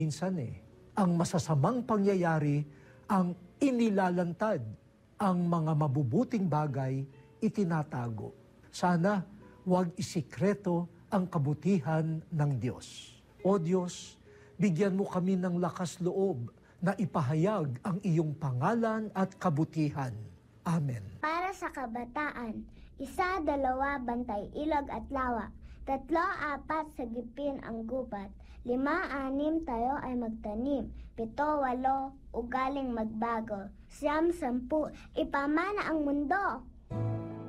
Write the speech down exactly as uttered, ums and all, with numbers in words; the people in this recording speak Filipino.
Minsan eh, ang masasamang pangyayari ang inilalantad, ang mga mabubuting bagay itinatago. Sana huwag isikreto ang kabutihan ng Diyos. O Diyos, bigyan mo kami ng lakas loob na ipahayag ang iyong pangalan at kabutihan. Amen. Para sa kabataan, isa, dalawa, bantay, ilog at lawa. Tatlo, apat, sagipin ang gubat. Lima, anim, tayo ay magtanim. Pito, walo, ugaling magbago. Siyam, sampu, ipamana ang mundo.